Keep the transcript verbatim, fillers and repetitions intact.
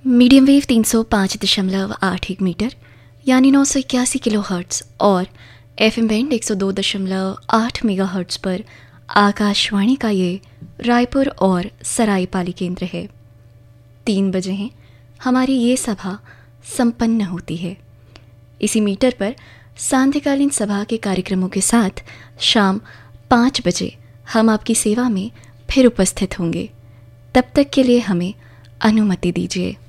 Medium wave तीन सौ पाँच दशमलव आठ एक मीटर यानी नौ सौ इक्यासी किलो हर्ट्ज़ और एफ एम बैंड एक सौ दो दशमलव आठ मेगा हर्ट्ज़ पर आकाशवाणी का ये रायपुर और सरायपाली केंद्र है। तीन बजे हैं हमारी ये सभा संपन्न होती है। इसी मीटर पर सांध्यकालीन सभा के कार्यक्रमों के साथ शाम पाँच बजे हम आपकी सेवा में फिर उपस्थित होंगे। तब तक के लिए हमें अनुमति दीजिए।